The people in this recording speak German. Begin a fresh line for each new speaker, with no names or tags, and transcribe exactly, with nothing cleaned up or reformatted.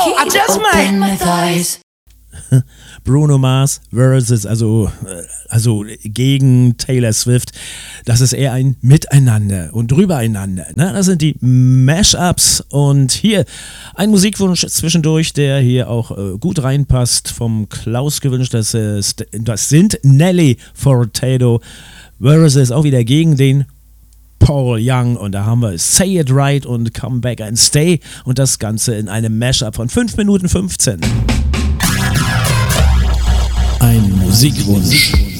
I just might.
Bruno Mars versus, also, also gegen Taylor Swift, das ist eher ein Miteinander und Drübereinander. Ne? Das sind die Mashups und hier ein Musikwunsch zwischendurch, der hier auch äh, gut reinpasst, vom Klaus gewünscht. Das, ist, das sind Nelly Furtado versus auch wieder gegen den Paul Young und da haben wir Say It Right und Come Back and Stay und das Ganze in einem Mashup von fünf Minuten fünfzehn. Ein Musikwunsch.